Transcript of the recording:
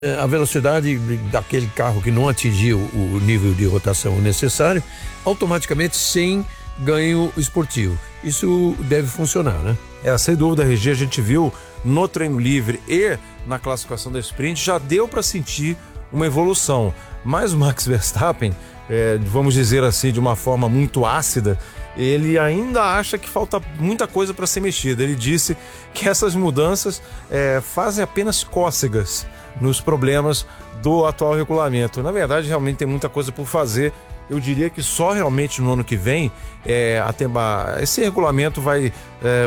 a velocidade daquele carro que não atingiu o nível de rotação necessário, automaticamente sem ganho esportivo. Isso deve funcionar, né? Sem dúvida, Regi, a gente viu no treino livre e na classificação da sprint, já deu para sentir uma evolução. Mas o Max Verstappen, vamos dizer assim, de uma forma muito ácida, ele ainda acha que falta muita coisa para ser mexida. Ele disse que essas mudanças fazem apenas cócegas nos problemas do atual regulamento. Na verdade, realmente tem muita coisa por fazer. Eu diria que só realmente no ano que vem esse regulamento vai